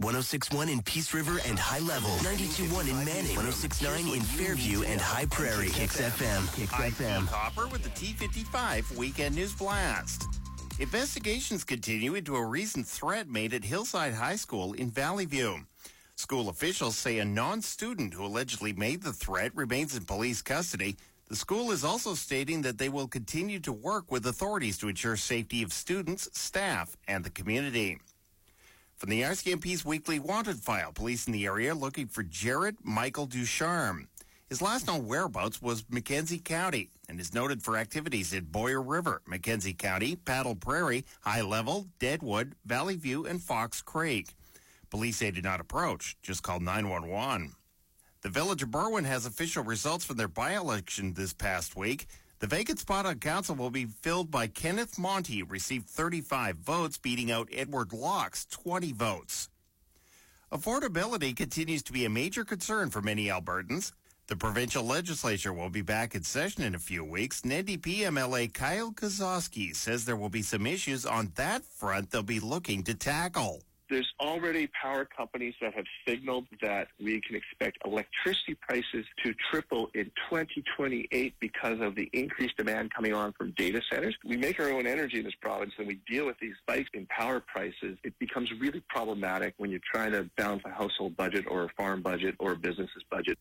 106.1 in Peace River and High Level. 92.1 in Manning. 106.9 in Fairview and High Prairie. Kicks FM. I'm Keith Hopper with the T55 Weekend News Blast. Investigations continue into a recent threat made at Hillside High School in Valley View. School officials say a non-student who allegedly made the threat remains in police custody. The school is also stating that they will continue to work with authorities to ensure safety of students, staff, and the community. From the RCMP's weekly wanted file, police in the area looking for Jared Michael Ducharme. His last known whereabouts was Mackenzie County and is noted for activities at Boyer River, Mackenzie County, Paddle Prairie, High Level, Deadwood, Valley View, and Fox Creek. Police say did not approach, just called 911. The Village of Berwyn has official results from their by-election this past week. The vacant spot on council will be filled by Kenneth Monty, who received 35 votes, beating out Edward Locke's 20 votes. Affordability continues to be a major concern for many Albertans. The provincial legislature will be back in session in a few weeks. NDP MLA Kyle Kozowski says there will be some issues on that front they'll be looking to tackle. There's already power companies that have signaled that we can expect electricity prices to triple in 2028 because of the increased demand coming on from data centers. We make our own energy in this province and we deal with these spikes in power prices. It becomes really problematic when you're trying to balance a household budget or a farm budget or a business's budget.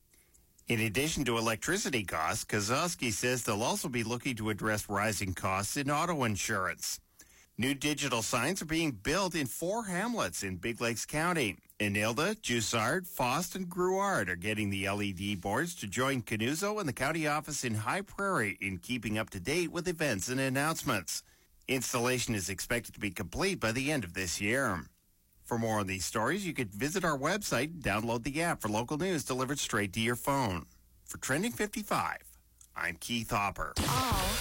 In addition to electricity costs, Kozowski says they'll also be looking to address rising costs in auto insurance. New digital signs are being built in 4 hamlets in Big Lakes County. Inilda, Jussard, Fost, and Gruard are getting the LED boards to join Canuso and the county office in High Prairie in keeping up to date with events and announcements. Installation is expected to be complete by the end of this year. For more on these stories, you could visit our website and download the app for local news delivered straight to your phone. For Trending 55, I'm Keith Hopper.